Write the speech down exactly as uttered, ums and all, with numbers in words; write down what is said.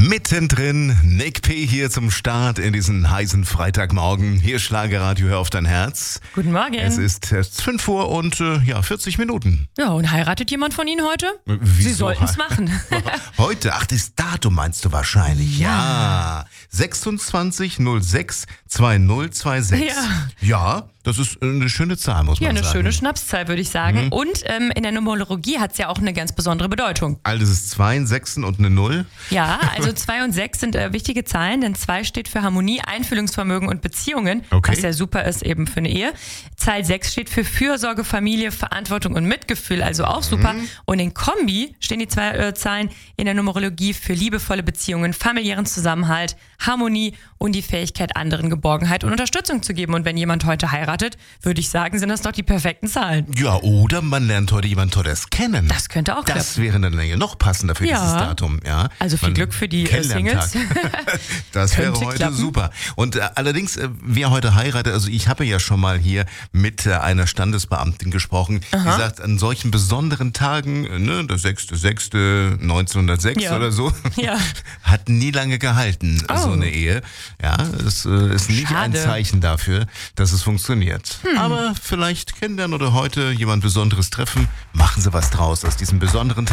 Mittendrin, Nick P. hier zum Start in diesen heißen Freitagmorgen. Hier Schlagerradio, hör auf dein Herz. Guten Morgen. Es ist erst fünf Uhr und äh, ja, vierzig Minuten. Ja, und heiratet jemand von Ihnen heute? Wieso? Sie sollten es machen. Heute, ach, das Datum meinst du wahrscheinlich. Ja. ja. sechsundzwanzig null sechs zweitausendsechs. Ja. Ja, das ist eine schöne Zahl, muss man sagen. Ja, eine sagen. schöne Schnapszahl, würde ich sagen. Mhm. Und ähm, in der Numerologie hat es ja auch eine ganz besondere Bedeutung. Also es ist zwei, ein Sechsen und eine Null. Ja, also zwei und sechs sind äh, wichtige Zahlen, denn zwei steht für Harmonie, Einfühlungsvermögen und Beziehungen, okay. was ja super ist eben für eine Ehe. Zahl sechs steht für Fürsorge, Familie, Verantwortung und Mitgefühl, also auch super. Mhm. Und in Kombi stehen die zwei äh, Zahlen in der Numerologie für liebevolle Beziehungen, familiären Zusammenhalt, Harmonie und die Fähigkeit, anderen Geborgenheit und Unterstützung zu geben. Und wenn jemand heute heiratet, würde ich sagen, sind das doch die perfekten Zahlen. Ja, oder man lernt heute jemand Tolles kennen. Das könnte auch klappen. Das wäre dann ja noch passender für ja. dieses Datum. Ja. Also viel man Glück für die äh, Singles. Das wäre heute klappen. Super. Und äh, allerdings, äh, wer heute heiratet, also ich habe ja schon mal hier mit äh, einer Standesbeamtin gesprochen, Aha. die sagt, an solchen besonderen Tagen, äh, ne, der sechster sechster neunzehnhundertsechs ja. oder so, ja. hat nie lange gehalten, oh. so eine Ehe. Ja, es äh, ist nicht Schade. ein Zeichen dafür, dass es funktioniert. Hm. Aber vielleicht kennenlernen oder heute jemand Besonderes treffen, machen Sie was draus aus diesem besonderen Tag.